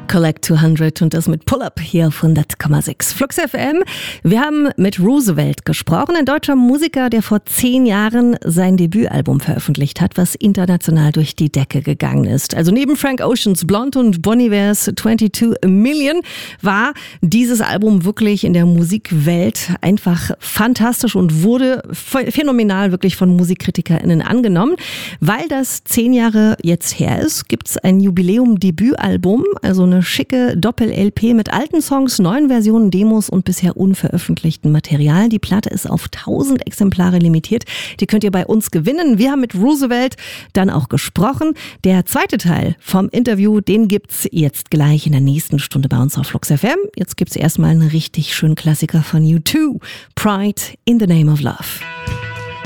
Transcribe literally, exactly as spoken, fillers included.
Collect zweihundert und das mit Pull-Up hier auf hundert Komma sechs Flux F M. Wir haben mit Roosevelt gesprochen, ein deutscher Musiker, der vor zehn Jahren sein Debütalbum veröffentlicht hat, was international durch die Decke gegangen ist. Also neben Frank Oceans Blonde und Bon Ivers zweiundzwanzig Million war dieses Album wirklich in der Musikwelt einfach fantastisch und wurde phänomenal wirklich von MusikkritikerInnen angenommen. Weil das zehn Jahre jetzt her ist, gibt es ein Jubiläum-Debütalbum, also eine schicke Doppel-L P mit alten Songs, neuen Versionen, Demos und bisher unveröffentlichten Material. Die Platte ist auf tausend Exemplare limitiert. Die könnt ihr bei uns gewinnen. Wir haben mit Roosevelt dann auch gesprochen. Der zweite Teil vom Interview, den gibt's jetzt gleich in der nächsten Stunde bei uns auf Flux F M. Jetzt gibt's erstmal einen richtig schönen Klassiker von U zwei, Pride in the Name of Love.